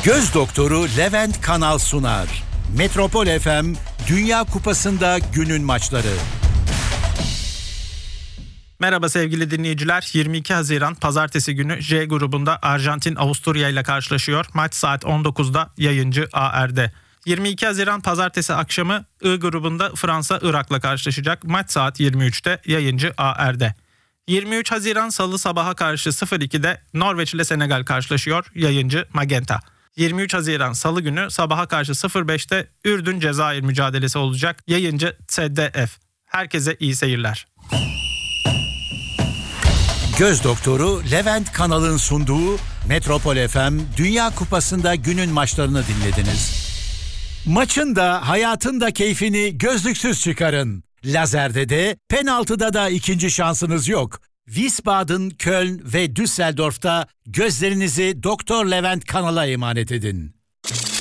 Göz doktoru Levent Kanal sunar. Metropol FM Dünya Kupası'nda günün maçları. Merhaba sevgili dinleyiciler. 22 Haziran Pazartesi günü J grubunda Arjantin Avusturya ile karşılaşıyor. Maç saat 19'da yayıncı AR'de. 22 Haziran Pazartesi akşamı I grubunda Fransa Irak'la karşılaşacak. Maç saat 23'te yayıncı AR'de. 23 Haziran Salı sabaha karşı 02'de Norveç ile Senegal karşılaşıyor. Yayıncı Magenta. 23 Haziran Salı günü sabaha karşı 05'te Ürdün Cezayir mücadelesi olacak. Yayıncı ZDF. Herkese iyi seyirler. Göz doktoru Levent Kanal'ın sunduğu Metropol FM Dünya Kupası'nda günün maçlarını dinlediniz. Maçın da hayatın da keyfini gözlüksüz çıkarın. Lazerde de penaltıda da ikinci şansınız yok. Wiesbaden, Köln ve Düsseldorf'ta gözlerinizi Doktor Levent Kanal'a emanet edin.